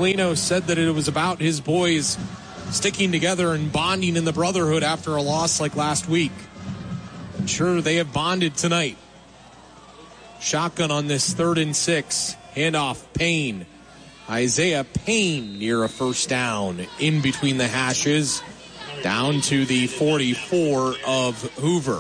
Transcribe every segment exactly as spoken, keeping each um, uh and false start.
Lino said that it was about his boys sticking together and bonding in the brotherhood after a loss like last week. I'm sure they have bonded tonight. Shotgun on this third and six. Handoff, Payne. Isaiah Payne near a first down in between the hashes. Down to the forty-four of Hoover.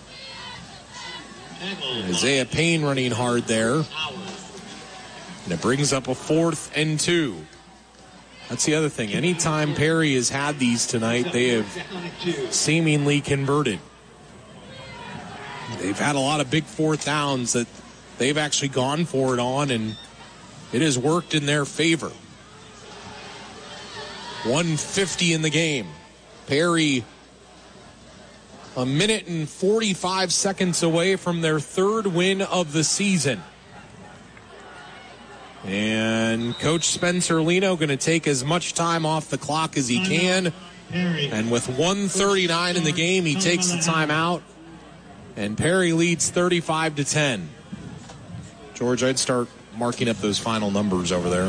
Isaiah Payne running hard there. And it brings up a fourth and two. That's the other thing. Anytime Perry has had these tonight, they have seemingly converted. They've had a lot of big fourth downs that they've actually gone for it on, and it has worked in their favor. one fifty in the game. Perry a minute and forty-five seconds away from their third win of the season. And Coach Spencer Lino going to take as much time off the clock as he can. And with one thirty-nine in the game, he takes the timeout. And Perry leads thirty-five to ten. George, I'd start marking up those final numbers over there.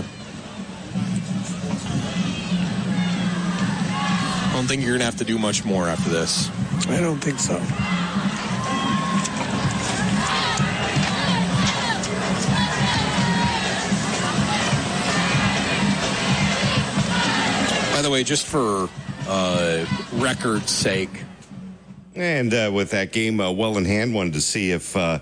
I don't think you're going to have to do much more after this. I don't think so. By the way, just for uh, record's sake. And uh, with that game uh, well in hand, wanted to see if uh,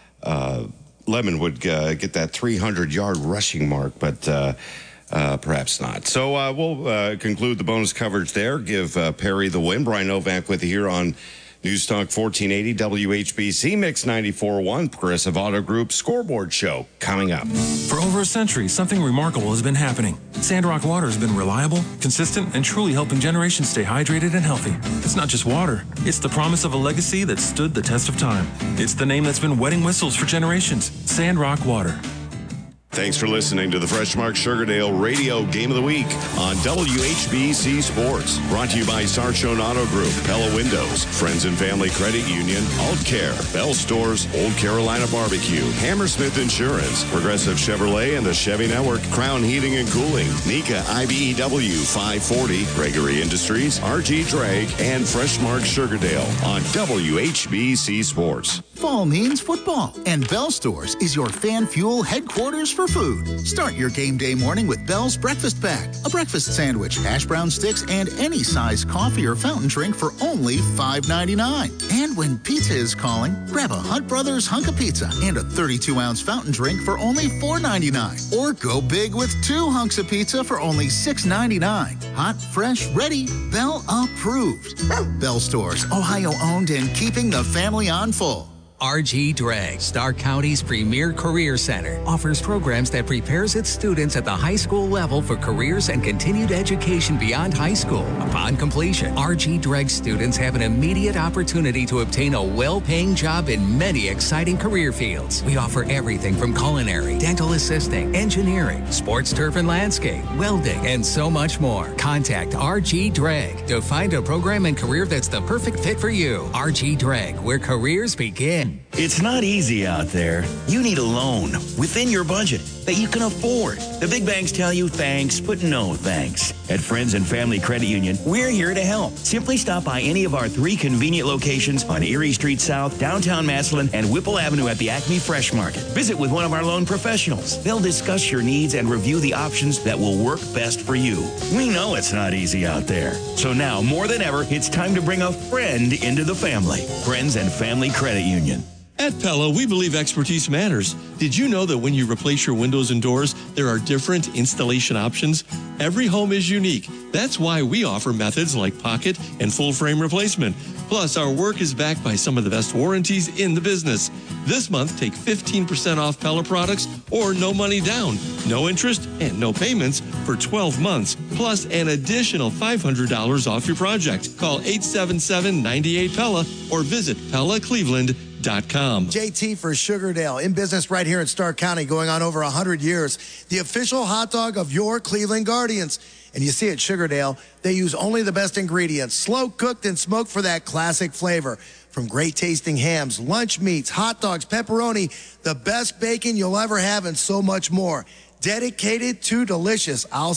uh, Lemon would uh, get that three hundred yard rushing mark, but uh, uh, perhaps not. So uh, we'll uh, conclude the bonus coverage there, give uh, Perry the win. Brian Novak with you here on News Talk fourteen eighty W H B C, Mix ninety-four point one, Progressive Auto Group Scoreboard Show coming up. For over a century, something remarkable has been happening. Sandrock Water has been reliable, consistent, and truly helping generations stay hydrated and healthy. It's not just water. It's the promise of a legacy that stood the test of time. It's the name that's been wetting whistles for generations. Sandrock Water. Thanks for listening to the Freshmark Sugardale Radio Game of the Week on W H B C Sports. Brought to you by Sarchone Auto Group, Pella Windows, Friends and Family Credit Union, Altcare, Bell Stores, Old Carolina Barbecue, Hammersmith Insurance, Progressive Chevrolet and the Chevy Network, Crown Heating and Cooling, Nika I B E W five forty, Gregory Industries, R G Drag, and Freshmark Sugardale on W H B C Sports. Fall means football, and Bell Stores is your fan fuel headquarters for food. Start your game day morning with Bell's Breakfast Pack, a breakfast sandwich, hash brown sticks, and any size coffee or fountain drink for only five ninety-nine. And when pizza is calling, grab a Hunt Brothers hunk of pizza and a thirty-two ounce fountain drink for only four ninety-nine. Or go big with two hunks of pizza for only six ninety-nine. Hot, fresh, ready, Bell approved. Bell Stores, Ohio owned and keeping the family on full. R G Drag, Stark County's premier career center, offers programs that prepares its students at the high school level for careers and continued education beyond high school. Upon completion, R G Drag students have an immediate opportunity to obtain a well-paying job in many exciting career fields. We offer everything from culinary, dental assisting, engineering, sports turf and landscape, welding, and so much more. Contact R G Drag to find a program and career that's the perfect fit for you. R G Drag, where careers begin. It's not easy out there. You need a loan within your budget that you can afford. The big banks tell you thanks, but no thanks. At Friends and Family Credit Union, we're here to help. Simply stop by any of our three convenient locations on Erie Street South, downtown Massillon, and Whipple Avenue at the Acme Fresh Market. Visit with one of our loan professionals. They'll discuss your needs and review the options that will work best for you. We know it's not easy out there. So now, more than ever, it's time to bring a friend into the family. Friends and Family Credit Union. At Pella, we believe expertise matters. Did you know that when you replace your windows and doors, there are different installation options? Every home is unique. That's why we offer methods like pocket and full frame replacement. Plus, our work is backed by some of the best warranties in the business. This month, take fifteen percent off Pella products or no money down, no interest, and no payments for twelve months, plus an additional five hundred dollars off your project. Call eight seven seven, nine eight, Pella or visit Pella Cleveland dot com. J T for Sugardale, in business right here in Stark County, going on over one hundred years. The official hot dog of your Cleveland Guardians. And you see at Sugardale, they use only the best ingredients, slow cooked and smoked for that classic flavor. From great tasting hams, lunch meats, hot dogs, pepperoni, the best bacon you'll ever have, and so much more. Dedicated to delicious. I'll